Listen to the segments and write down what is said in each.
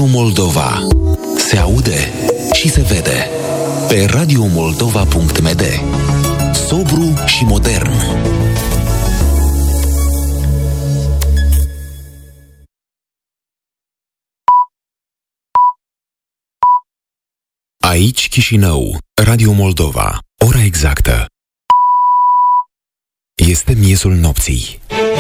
Radio Moldova. Se aude și se vede. Pe radiomoldova.md. Sobru și modern. Aici Chișinău, Radio Moldova. Ora exactă este miezul nopții.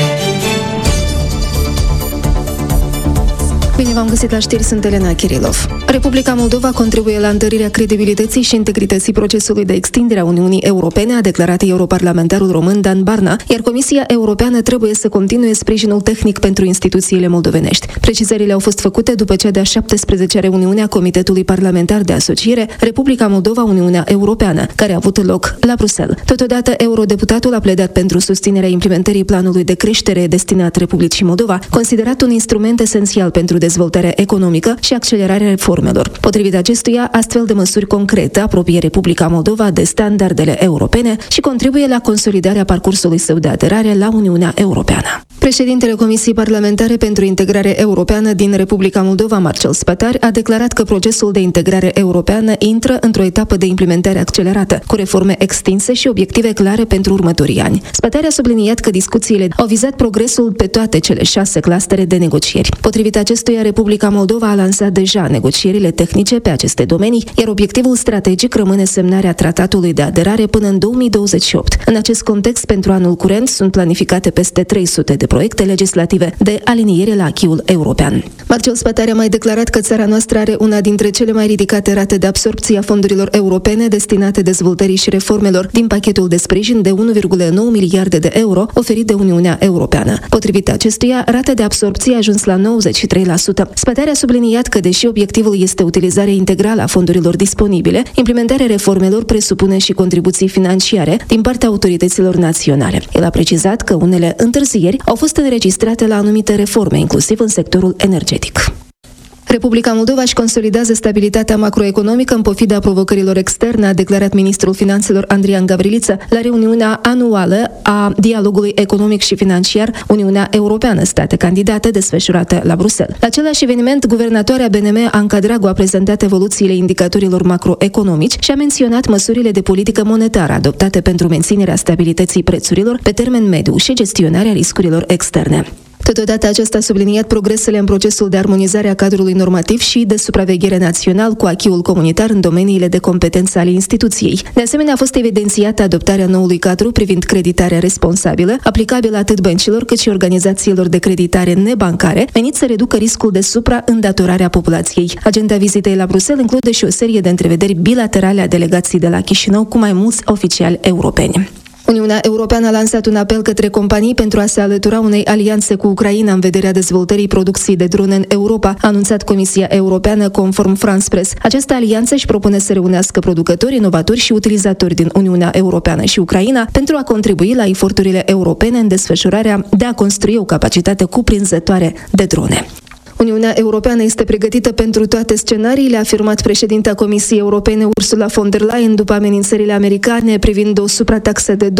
Bine v-am găsit la știri, sunt Elena Kirilov. Republica Moldova contribuie la întărirea credibilității și integrității procesului de extindere a Uniunii Europene, a declarat europarlamentarul român Dan Barna, iar Comisia Europeană trebuie să continue sprijinul tehnic pentru instituțiile moldovenești. Precizările au fost făcute după cea de-a 17-a reuniune a Comitetului Parlamentar de Asociere Republica Moldova-Uniunea Europeană, care a avut loc la Bruxelles. Totodată, eurodeputatul a pledat pentru susținerea implementării planului de creștere destinat Republicii Moldova, considerat un instrument esențial pentru dezvoltarea economică și accelerarea reformelor. Potrivit acestuia, astfel de măsuri concrete apropie Republica Moldova de standardele europene și contribuie la consolidarea parcursului său de aderare la Uniunea Europeană. Președintele Comisiei Parlamentare pentru Integrare Europeană din Republica Moldova, Marcel Spătar, a declarat că procesul de integrare europeană intră într-o etapă de implementare accelerată, cu reforme extinse și obiective clare pentru următorii ani. Spătar a subliniat că discuțiile au vizat progresul pe toate cele 6 clustere de negocieri. Potrivit acestuia, Republica Moldova a lansat deja negocierile tehnice pe aceste domenii, iar obiectivul strategic rămâne semnarea tratatului de aderare până în 2028. În acest context, pentru anul curent sunt planificate peste 300 de proiecte legislative de aliniere la acquis-ul european. Marcel Spătar a mai declarat că țara noastră are una dintre cele mai ridicate rate de absorbție a fondurilor europene destinate dezvoltării și reformelor din pachetul de sprijin de 1,9 miliarde de euro oferit de Uniunea Europeană. Potrivit acestuia, rata de absorbție a ajuns la 93%. Spătar a subliniat că, deși obiectivul este utilizarea integrală a fondurilor disponibile, implementarea reformelor presupune și contribuții financiare din partea autorităților naționale. El a precizat că unele întârzieri au fost înregistrate la anumite reforme, inclusiv în sectorul energetic. Republica Moldova își consolidează stabilitatea macroeconomică în pofida provocărilor externe, a declarat ministrul finanțelor Andrian Gavriliță la reuniunea anuală a dialogului economic și financiar Uniunea Europeană, state candidate, desfășurată la Bruxelles. La același eveniment, guvernatoarea BNM Anca Dragu a prezentat evoluțiile indicatorilor macroeconomici și a menționat măsurile de politică monetară adoptate pentru menținerea stabilității prețurilor pe termen mediu și gestionarea riscurilor externe. Totodată, acesta a subliniat progresele în procesul de armonizare a cadrului normativ și de supraveghere național cu acquis-ul comunitar în domeniile de competență ale instituției. De asemenea, a fost evidențiată adoptarea noului cadru privind creditarea responsabilă, aplicabilă atât băncilor cât și organizațiilor de creditare nebancare, menit să reducă riscul de supraîndatorare a populației. Agenda vizitei la Bruxelles include și o serie de întrevederi bilaterale a delegației de la Chișinău cu mai mulți oficiali europeni. Uniunea Europeană a lansat un apel către companii pentru a se alătura unei alianțe cu Ucraina în vederea dezvoltării producției de drone în Europa, a anunțat Comisia Europeană conform France Press. Această alianță își propune să reunească producători, inovatori și utilizatori din Uniunea Europeană și Ucraina pentru a contribui la eforturile europene în desfășurarea de a construi o capacitate cuprinzătoare de drone. Uniunea Europeană este pregătită pentru toate scenariile, a afirmat președinta Comisiei Europene Ursula von der Leyen după amenințările americane privind o suprataxă de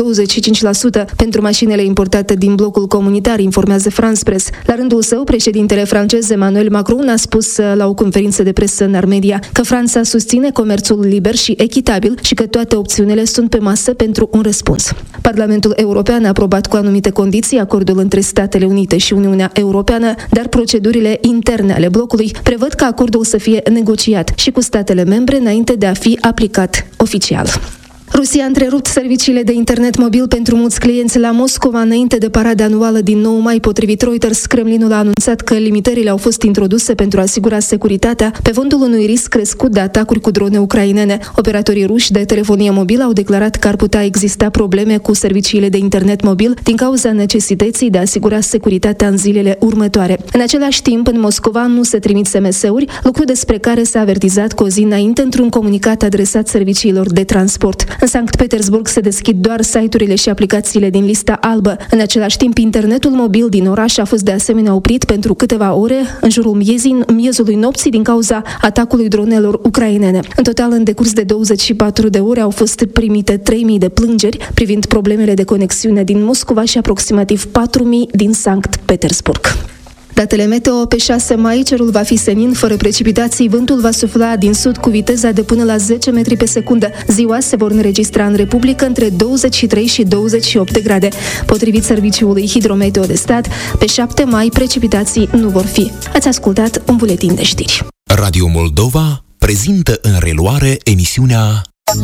25% pentru mașinile importate din blocul comunitar, informează France Press. La rândul său, președintele francez Emmanuel Macron a spus la o conferință de presă în Armedia că Franța susține comerțul liber și echitabil și că toate opțiunile sunt pe masă pentru un răspuns. Parlamentul European a aprobat cu anumite condiții acordul între Statele Unite și Uniunea Europeană, dar procedurile interne ale blocului prevăd ca acordul să fie negociat și cu statele membre înainte de a fi aplicat oficial. Rusia a întrerupt serviciile de internet mobil pentru mulți clienți la Moscova înainte de parada anuală din 9 mai, potrivit Reuters. Kremlinul a anunțat că limitările au fost introduse pentru a asigura securitatea pe fondul unui risc crescut de atacuri cu drone ucrainene. Operatorii ruși de telefonie mobilă au declarat că ar putea exista probleme cu serviciile de internet mobil din cauza necesității de a asigura securitatea în zilele următoare. În același timp, în Moscova nu se trimit SMS-uri, lucru despre care s-a avertizat cu o zi înainte într-un comunicat adresat serviciilor de transport. În Sankt Petersburg se deschid doar site-urile și aplicațiile din lista albă. În același timp, internetul mobil din oraș a fost de asemenea oprit pentru câteva ore în jurul miezului nopții din cauza atacului dronelor ucrainene. În total, în decurs de 24 de ore au fost primite 3.000 de plângeri privind problemele de conexiune din Moscova și aproximativ 4.000 din Sankt Petersburg. Datele meteo: pe 6 mai cerul va fi senin, fără precipitații, vântul va sufla din sud cu viteza de până la 10 metri pe secundă. Ziua se vor înregistra în Republică între 23 și 28 de grade. Potrivit Serviciului Hidrometeo de Stat, pe 7 mai precipitații nu vor fi. Ați ascultat un buletin de știri. Radio Moldova prezintă în reluare emisiunea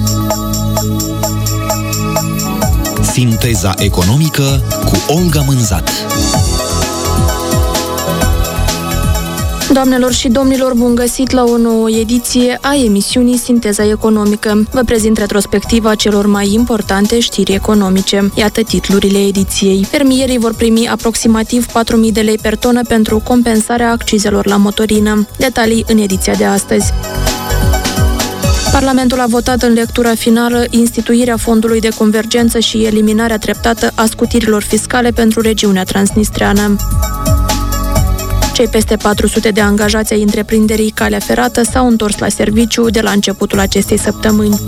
Sinteza economică cu Olga Mânzat. Doamnelor și domnilor, bun găsit la o nouă ediție a emisiunii Sinteza economică. Vă prezint retrospectiva celor mai importante știri economice. Iată titlurile ediției. Fermierii vor primi aproximativ 4.000 de lei per tonă pentru compensarea accizelor la motorină. Detalii în ediția de astăzi. Parlamentul a votat în lectura finală instituirea Fondului de Convergență și eliminarea treptată a scutirilor fiscale pentru regiunea transnistreană. Cei peste 400 de angajați ai întreprinderii Calea Ferată s-au întors la serviciu de la începutul acestei săptămâni.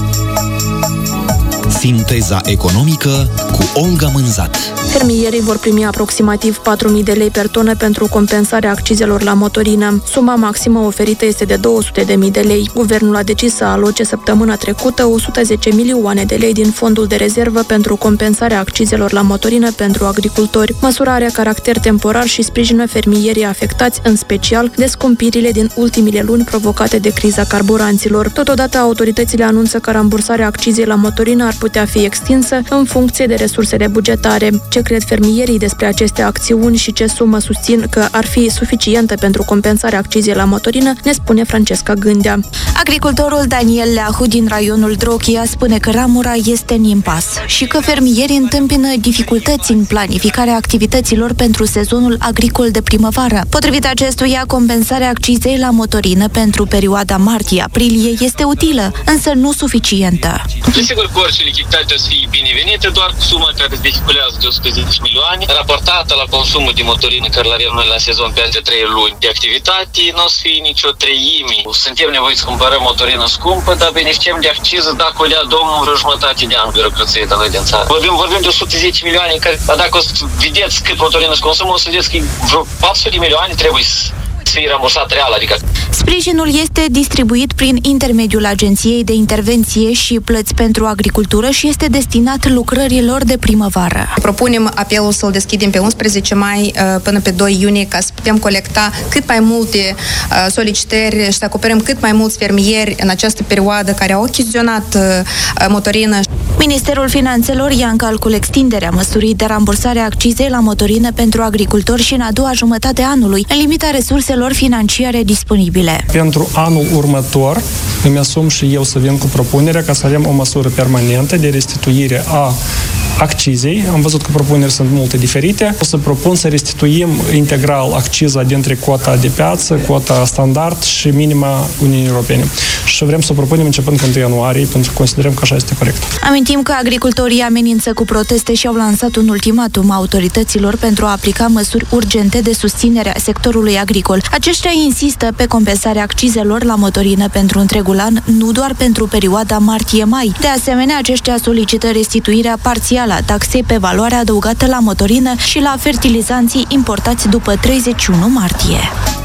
Sinteza economică cu Olga Mânzat. Fermierii vor primi aproximativ 4.000 de lei per tonă pentru compensarea accizelor la motorină. Suma maximă oferită este de 200.000 de lei. Guvernul a decis să aloce săptămâna trecută 110 milioane de lei din fondul de rezervă pentru compensarea accizelor la motorină pentru agricultori. Măsura are caracter temporar și sprijină fermierii afectați, în special de scumpirile din ultimile luni provocate de criza carburanților. Totodată, autoritățile anunță că rambursarea accizei la motorină ar putea fi extinsă în funcție de resursele bugetare. Ce cred fermierii despre aceste acțiuni și ce sumă susțin că ar fi suficientă pentru compensarea accizei la motorină, ne spune Francesca Gândea. Agricultorul Daniel Leahu din raionul Drochia spune că ramura este în impas și că fermierii întâmpină dificultăți în planificarea activităților pentru sezonul agricol de primăvară. Potrivit acestuia, compensarea accizei la motorină pentru perioada martie-aprilie este utilă, însă nu suficientă. Desigur că orice lichiditate o să fie binevenită, doar suma care se vehiculează de 110 milioane, raportată la consumul de motorină care îl avem noi la sezon peste 3 luni de activitate, nu o să fie nicio treime. Suntem nevoiți să cumpărăm motorină scumpă, dar beneficiem de acciză dacă o lea domnul vreo jumătate de ani birocrație de noi din țară. Vorbim de 110 milioane, care, dar dacă o să vedeți cât motorină se consumă, o să vedeți că vreo 400 de milioane trebuie să fie rambursat real, adică. Sprijinul este distribuit prin intermediul Agenției de Intervenție și Plăți pentru Agricultură și este destinat lucrărilor de primăvară. Propunem apelul să-l deschidem pe 11 mai până pe 2 iunie ca să putem colecta cât mai multe solicitări și să acoperim cât mai mulți fermieri în această perioadă care au achiziționat motorină. Ministerul Finanțelor ia în calcul extinderea măsurii de rambursare a accizei la motorină pentru agricultori și în a doua jumătate a anului, în limita resurselor financiare disponibile. Pentru anul următor îmi asum și eu să vin cu propunerea ca să avem o măsură permanentă de restituire a accizei. Am văzut că propuneri sunt multe diferite. O să propun să restituim integral acciza dintre cota de piață, cota standard și minima Uniunii Europene. Și vrem să o propunem începând cu 1 ianuarie, pentru că considerăm că așa este corect. Amintim că agricultorii amenință cu proteste și au lansat un ultimatum autorităților pentru a aplica măsuri urgente de susținere a sectorului agricol. Aceștia insistă pe compensarea accizelor la motorină pentru întregul an, nu doar pentru perioada martie-mai. De asemenea, aceștia solicită restituirea parțială a taxei pe valoare adăugată la motorină și la fertilizanții importați după 31 martie.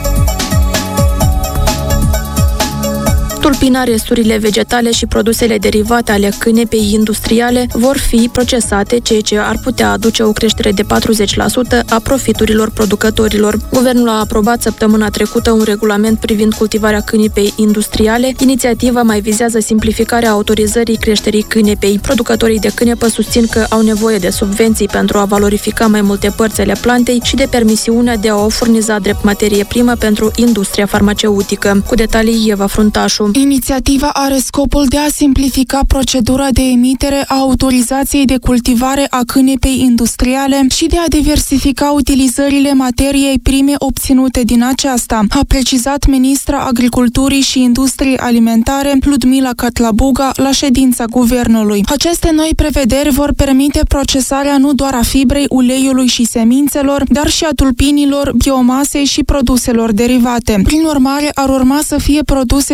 Tulpina, resturile vegetale și produsele derivate ale cânepei industriale vor fi procesate, ceea ce ar putea aduce o creștere de 40% a profiturilor producătorilor. Guvernul a aprobat săptămâna trecută un regulament privind cultivarea cânepei industriale. Inițiativa mai vizează simplificarea autorizării creșterii cânepei. Producătorii de cânepă susțin că au nevoie de subvenții pentru a valorifica mai multe părți ale plantei și de permisiunea de a o furniza drept materie primă pentru industria farmaceutică. Cu detalii, Eva Fruntașu. Inițiativa are scopul de a simplifica procedura de emitere a autorizației de cultivare a cânepei industriale și de a diversifica utilizările materiei prime obținute din aceasta, a precizat ministra Agriculturii și Industriei Alimentare Ludmila Catlabuga la ședința guvernului. Aceste noi prevederi vor permite procesarea nu doar a fibrei, uleiului și semințelor, dar și a tulpinilor, biomasei și produselor derivate. Prin urmare, ar urma să fie produse și brichete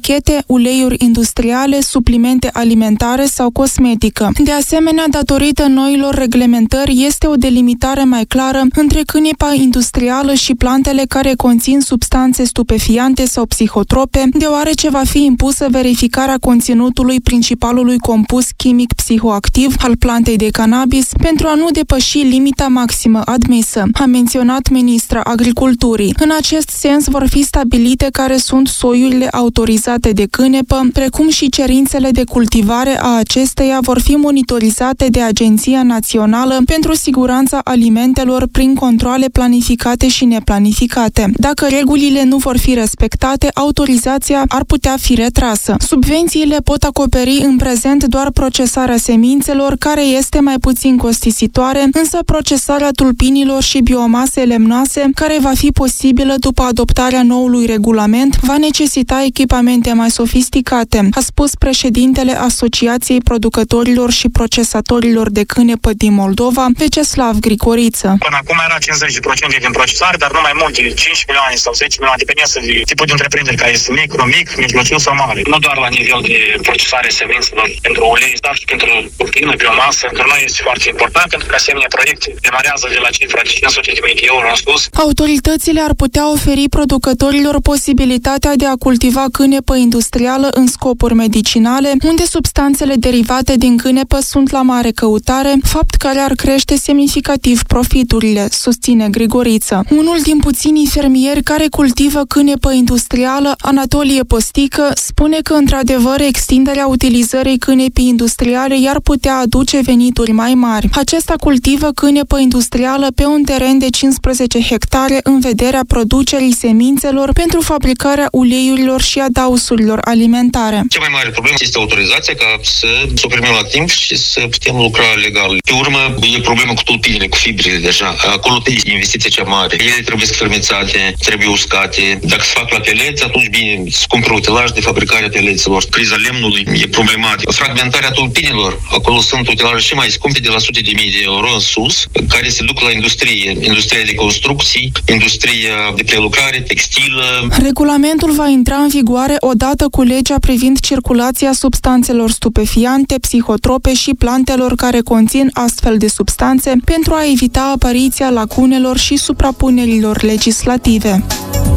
etichete, uleiuri industriale, suplimente alimentare sau cosmetică. De asemenea, datorită noilor reglementări, este o delimitare mai clară între cânepa industrială și plantele care conțin substanțe stupefiante sau psihotrope, deoarece va fi impusă verificarea conținutului principalului compus chimic psihoactiv al plantei de cannabis pentru a nu depăși limita maximă admisă, a menționat ministra Agriculturii. În acest sens vor fi stabilite care sunt soiurile autorizate de cânepă, precum și cerințele de cultivare a acesteia vor fi monitorizate de Agenția Națională pentru Siguranța Alimentelor prin controale planificate și neplanificate. Dacă regulile nu vor fi respectate, autorizația ar putea fi retrasă. Subvențiile pot acoperi în prezent doar procesarea semințelor, care este mai puțin costisitoare, însă procesarea tulpinilor și biomase lemnoase, care va fi posibilă după adoptarea noului regulament, va necesita echipamente mai sofisticate, a spus președintele Asociației Producătorilor și Procesatorilor de Cânepă din Moldova, Veceslav Grigoriță. Până acum era 50% din procesare, dar nu mai mult de 5 milioane sau 10 milioane, depinde de tipul de întreprindere care este mic, mijlociu sau mare. Nu doar la nivel de procesare semințelor pentru ulei, dar și pentru tulpină, biomasă, pentru noi este foarte important, pentru că asemenea proiecte demarează de la cifra de 500.000 de euro în sus. Autoritățile ar putea oferi producătorilor posibilitatea de a cultiva cânepă industrială în scopuri medicinale, unde substanțele derivate din cânepă sunt la mare căutare, fapt care ar crește semnificativ profiturile, susține Grigoriță. Unul din puținii fermieri care cultivă cânepă industrială, Anatolie Postică, spune că într-adevăr extinderea utilizării cânepii industriale i-ar putea aduce venituri mai mari. Acesta cultivă cânepă industrială pe un teren de 15 hectare în vederea producerii semințelor pentru fabricarea uleiurilor și adausurilor alimentare. Cea mai mare problemă este autorizația ca să o primim la timp și să putem lucra legal. Pe urmă, e problema cu tulpinile, cu fibrele deja. Acolo este investiția cea mare. Ele trebuie fermentate, trebuie uscate. Dacă se fac la peleți, atunci bine, se cumpără utilaj de fabricare a peleților. Criza lemnului e problematică. Fragmentarea tulpinilor. Acolo sunt utilaje și mai scumpe de la sute de mii de euro în sus, care se duc la industrie. Industria de construcții, industria de prelucrare, textilă. Regulamentul va intra în vigoare odată cu legea privind circulația substanțelor stupefiante, psihotrope și plantelor care conțin astfel de substanțe pentru a evita apariția lacunelor și suprapunerilor legislative.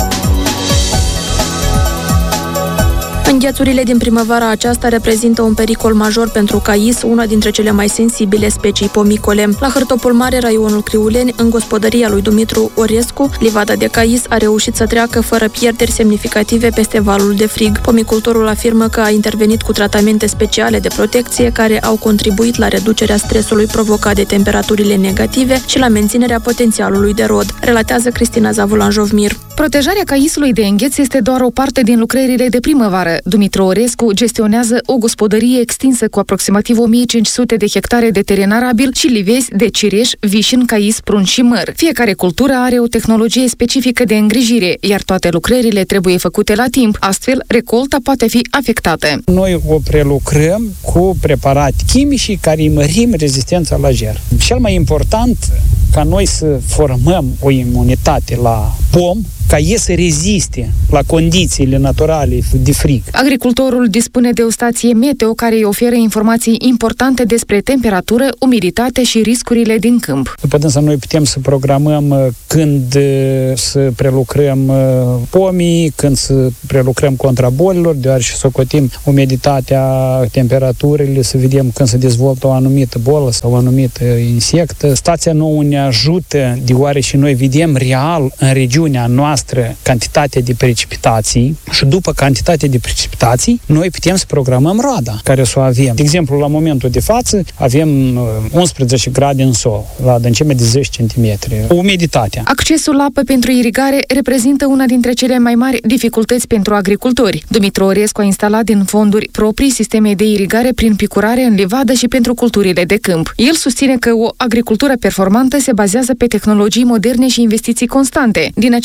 Înghețurile din primăvara aceasta reprezintă un pericol major pentru cais, una dintre cele mai sensibile specii pomicole. La Hârtopul Mare, raionul Criuleni, în gospodăria lui Dumitru Orescu, livada de cais a reușit să treacă fără pierderi semnificative peste valul de frig. Pomicultorul afirmă că a intervenit cu tratamente speciale de protecție care au contribuit la reducerea stresului provocat de temperaturile negative și la menținerea potențialului de rod, relatează Cristina Zavulan-Jovmir. Protejarea caisului de îngheț este doar o parte din lucrările de primăvară. Dumitru Orescu gestionează o gospodărie extinsă cu aproximativ 1500 de hectare de teren arabil și livezi de cireș, vișin, cais, prun și măr. Fiecare cultură are o tehnologie specifică de îngrijire, iar toate lucrările trebuie făcute la timp, astfel recolta poate fi afectată. Noi o prelucrăm cu preparate chimici care îi mărim rezistența la ger. Cel mai important ca noi să formăm o imunitate la pom, ca ei să reziste la condițiile naturale de frig. Agricultorul dispune de o stație meteo care îi oferă informații importante despre temperatură, umiditate și riscurile din câmp. După dânsa, noi putem să programăm când să prelucrăm pomii, când să prelucrăm contra bolilor, deoarece socotim umiditatea, temperaturile, să vedem când se dezvoltă o anumită bolă sau o anumită insectă. Stația nouă ne ajută, deoarece noi vedem real în regiunea noastră cantitatea de precipitații și după cantitatea de precipitații, noi putem să programăm roada care să o avem. De exemplu, la momentul de față avem 11 grade în sol, la adâncime de 10 cm. Umiditatea. Accesul la apă pentru irigare reprezintă una dintre cele mai mari dificultăți pentru agricultori. Dumitru Orescu a instalat din fonduri proprii sisteme de irigare prin picurare în livadă și pentru culturile de câmp. El susține că o agricultură performantă se bazează pe tehnologii moderne și investiții constante. Din acest motiv,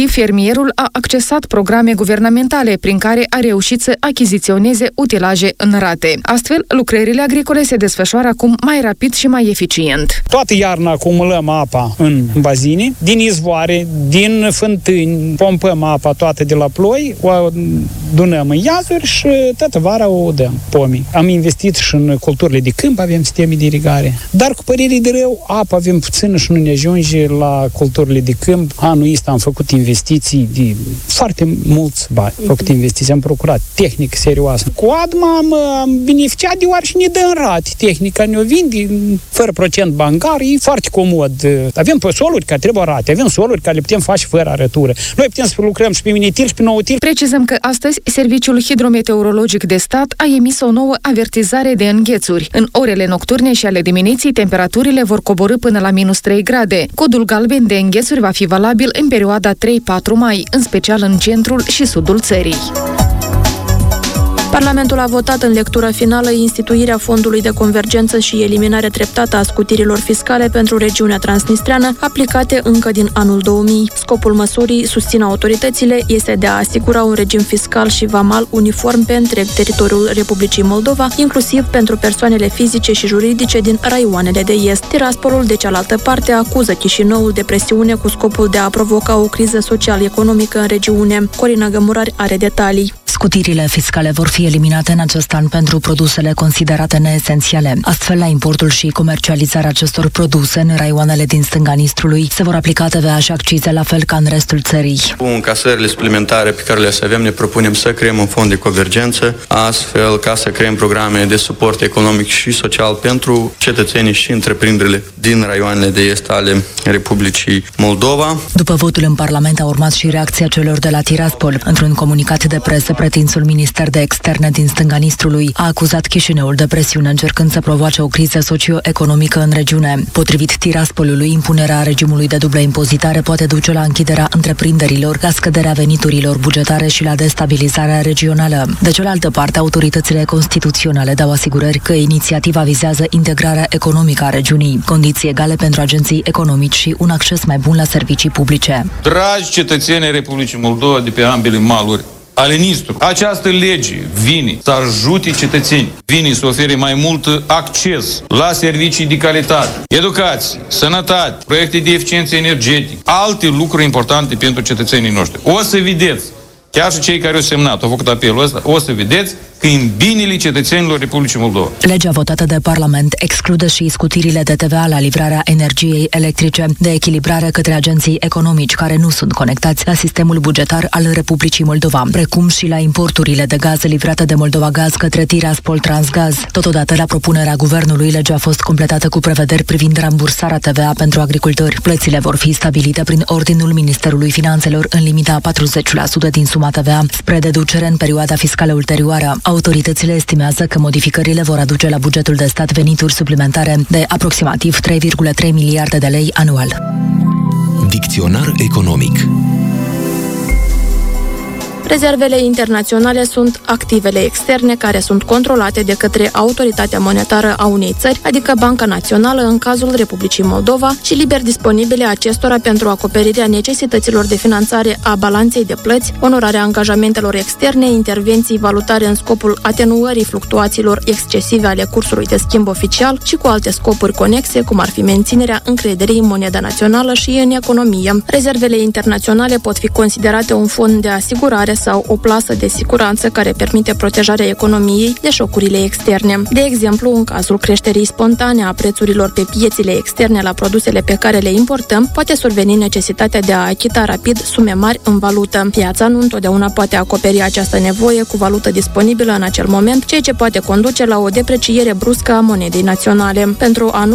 și fermierul a accesat programe guvernamentale prin care a reușit să achiziționeze utilaje în rate. Astfel, lucrările agricole se desfășoară acum mai rapid și mai eficient. Toată iarna acumulăm apa în bazine, din izvoare, din fântâni, pompăm apa toată de la ploi, o adunăm în iazuri și toată vara o dăm pomii. Am investit și în culturile de câmp, avem sisteme de irigare. Dar cu părere de rău, apă avem puțină și nu ne ajunge la culturile de câmp. Anul ăsta am făcut investiții de foarte mulți bani. Am procurat tehnică serioasă. Cu ADMA am beneficiat deoarece ne dă în rate. Tehnica ne-o vinde fără procent bancar, e foarte comod. Avem soluri care trebuie rate, avem soluri care le putem face fără arătură. Noi putem să lucrăm și pe minitil și pe noutil. Precizăm că astăzi Serviciul Hidrometeorologic de Stat a emis o nouă avertizare de înghețuri. În orele nocturne și ale dimineții, temperaturile vor coborî până la -3 grade. Codul galben de înghețuri va fi valabil în perioada 3-4 mai, în special în centrul și sudul țării. Parlamentul a votat în lectură finală instituirea Fondului de Convergență și eliminare treptată a scutirilor fiscale pentru regiunea transnistreană, aplicate încă din anul 2000. Scopul măsurii, susțin autoritățile, este de a asigura un regim fiscal și vamal uniform pe întreg teritoriul Republicii Moldova, inclusiv pentru persoanele fizice și juridice din raioanele de est. Tiraspolul, de cealaltă parte, acuză Chișinăul de presiune cu scopul de a provoca o criză social-economică în regiune. Corina Gămurari are detalii. Scutirile fiscale vor fi eliminate în acest an pentru produsele considerate neesențiale. Astfel, la importul și comercializarea acestor produse în raioanele din stânga Nistrului se vor aplica TVA și accize, la fel ca în restul țării. Cu încasările suplimentare pe care le avem, ne propunem să creăm un fond de convergență, astfel ca să creăm programe de suport economic și social pentru cetățenii și întreprinderile din raioanele de est ale Republicii Moldova. După votul în Parlament a urmat și reacția celor de la Tiraspol. Într-un comunicat de presă, pretinsul minister de externe din stânga Nistrului a acuzat Chișinăul de presiune, încercând să provoace o criză socio-economică în regiune. Potrivit Tiraspolului, impunerea regimului de dublă impozitare poate duce la închiderea întreprinderilor, la scăderea veniturilor bugetare și la destabilizarea regională. De cealaltă parte, autoritățile constituționale dau asigurări că inițiativa vizează integrarea economică a regiunii, condiții egale pentru agenții economici și un acces mai bun la servicii publice. Dragi cetățenii Republicii Moldova de pe ambele maluri ale Nistru, această lege vine să ajute cetățenii, vine să ofere mai mult acces la servicii de calitate, educație, sănătate, proiecte de eficiență energetică, alte lucruri importante pentru cetățenii noștri. O să vedeți, chiar și cei care au semnat, au făcut apelul ăsta, o să vedeți că în binele cetățenilor Republicii Moldova. Legea votată de Parlament exclude și scutirile de TVA la livrarea energiei electrice, de echilibrare către agenții economici care nu sunt conectați la sistemul bugetar al Republicii Moldova, precum și la importurile de gaze livrate de Moldova Gaz către Tiraspol Transgaz. Totodată, la propunerea guvernului, legea a fost completată cu prevederi privind rambursarea TVA pentru agricultori. Plățile vor fi stabilite prin ordinul Ministerului Finanțelor în limita 40% din suma TVA, spre deducere în perioada fiscală ulterioară. Autoritățile estimează că modificările vor aduce la bugetul de stat venituri suplimentare de aproximativ 3,3 miliarde de lei anual. Dicționar economic. Rezervele internaționale sunt activele externe care sunt controlate de către autoritatea monetară a unei țări, adică Banca Națională în cazul Republicii Moldova, și liber disponibile acestora pentru acoperirea necesităților de finanțare a balanței de plăți, onorarea angajamentelor externe, intervenții valutare în scopul atenuării fluctuațiilor excesive ale cursului de schimb oficial și cu alte scopuri conexe, cum ar fi menținerea încrederii în moneda națională și în economie. Rezervele internaționale pot fi considerate un fond de asigurare sau o plasă de siguranță care permite protejarea economiei de șocurile externe. De exemplu, în cazul creșterii spontane a prețurilor pe piețele externe la produsele pe care le importăm, poate surveni necesitatea de a achita rapid sume mari în valută. Piața nu întotdeauna poate acoperi această nevoie cu valută disponibilă în acel moment, ceea ce poate conduce la o depreciere bruscă a monedei naționale. Pentru a nu